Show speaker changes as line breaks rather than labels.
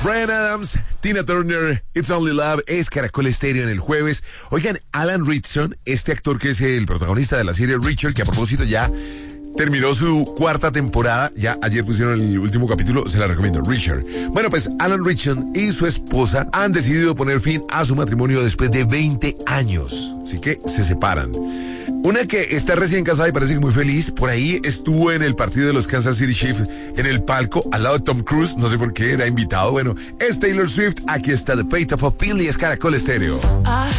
Bryan Adams, Tina Turner, It's Only Love, es Caracol Estéreo en el jueves. Oigan, Alan Ritchson, este actor que es el protagonista de la serie Reacher, que a propósito ya terminó su cuarta temporada, ya ayer pusieron el último capítulo, se la recomiendo, Reacher. Bueno, pues Alan Ritchson y su esposa han decidido poner fin a su matrimonio después de 20 años, así que se separan. Una que está recién casada y parece que muy feliz, por ahí estuvo en el partido de los Kansas City Chiefs en el palco, al lado de Tom Cruise, no sé por qué, era invitado. Bueno, es Taylor Swift, aquí está The Fate of Ophelia, es Caracol Estéreo.